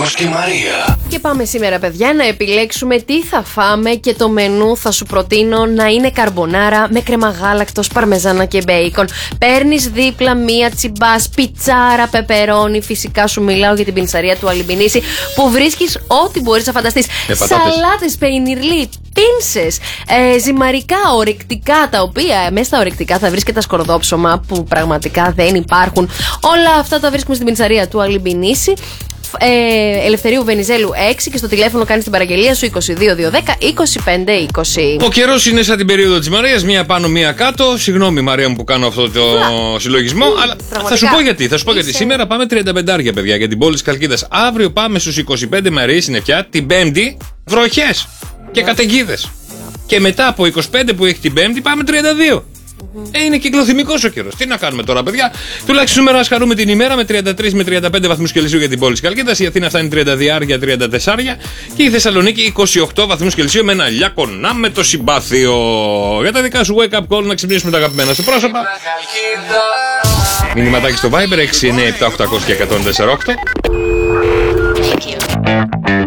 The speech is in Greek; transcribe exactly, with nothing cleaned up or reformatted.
Γιώργος και Μαρία. Και πάμε σήμερα, παιδιά, να επιλέξουμε τι θα φάμε και το μενού θα σου προτείνω να είναι καρμπονάρα με κρεμαγάλακτος, παρμεζάνα και μπέικον. Παίρνεις δίπλα μία τσιμπάς, πιτσάρα, πεπερόνι. Φυσικά σου μιλάω για την πινσαρία του Αλιμπινίση που βρίσκεις ό,τι μπορείς να φανταστείς. Ε, Σαλάτες, πενιρλί, πίνσες, ε, ζυμαρικά, ορεκτικά, τα οποία μέσα στα ορεκτικά θα βρεις και τα σκορδόψωμα που πραγματικά δεν υπάρχουν. Όλα αυτά τα βρίσκουμε στην πινσαρία του Αλιμπινίση. Ε, Ελευθερίου Βενιζέλου έξι και στο τηλέφωνο κάνεις την παραγγελία σου είκοσι δύο διακόσια δέκα είκοσι πέντε είκοσι. Ο καιρός είναι σαν την περίοδο της Μαρίας, μία πάνω μία κάτω. Συγγνώμη, Μαρία μου, που κάνω αυτό το Λα. συλλογισμό, Μ, αλλά πραγματικά. θα σου πω γιατί. Θα σου πω Είσαι... γιατί. Σήμερα πάμε τριάντα πέντε, παιδιά, για την πόλη της Καλκίδας. Αύριο πάμε στους είκοσι πέντε με αραιή συννεφιά. Την Πέμπτη βροχές και καταιγίδες. Και μετά από είκοσι πέντε που έχει την Πέμπτη πάμε τριάντα δύο. Ε, είναι κυκλοθυμικός ο καιρός. Τι να κάνουμε τώρα, παιδιά. Τουλάχιστον σήμερα ας χαρούμε την ημέρα με τριάντα τρεις με τριάντα πέντε βαθμούς Κελσίου για την πόλη της Καλκίδας. Η Αθήνα φτάνει τριάντα δύο για τριάντα τέσσερα και η Θεσσαλονίκη είκοσι οκτώ βαθμούς Κελσίου με ένα λιάκονα με το συμπάθειο. Για τα δικά σου wake up call να ξυπνήσουμε τα αγαπημένα σου πρόσωπα. Μηνυματάκι στο Viber έξι εννιά επτά οκτώ μηδέν μηδέν ένα μηδέν τέσσερα οκτώ.